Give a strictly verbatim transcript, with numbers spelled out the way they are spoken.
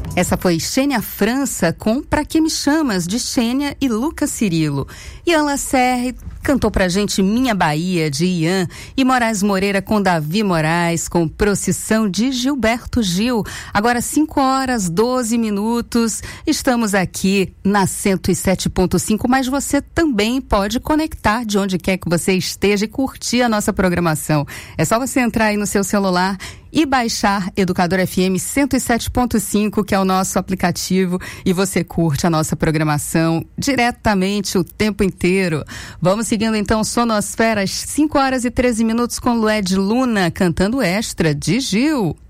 Essa foi Xênia França com Pra Que Me Chamas, de Xênia e Lucas Cirilo. Ian Lacerre cantou pra gente Minha Bahia, de Ian, e Moraes Moreira com Davi Moraes, com Procissão, de Gilberto Gil. Agora cinco horas, doze minutos, estamos aqui na cento e sete ponto cinco, mas você também pode conectar de onde quer que você esteja e curtir a nossa programação. É só você entrar aí no seu celular e baixar Educador F M cento e sete ponto cinco, que é o nosso aplicativo, e você curte a nossa programação diretamente o tempo inteiro. Vamos seguindo então Sonosfera, às cinco horas e treze minutos, com Lued Luna cantando Extra, de Gil.